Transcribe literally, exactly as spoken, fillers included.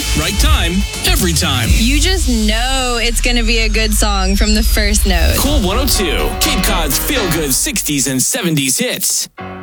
right time, every time. You just know it's going to be a good song from the first note. Cool one oh two, Cape Cod's feel-good sixties and seventies hits.